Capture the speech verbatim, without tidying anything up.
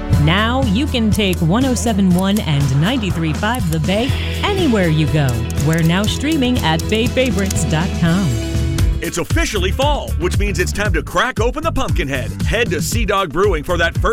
Now you can take one oh seven point one and ninety-three point five The Bay anywhere you go. We're now streaming at bay favorites dot com. It's officially fall, which means it's time to crack open the Pumpkinhead. Head to Sea Dog Brewing for that first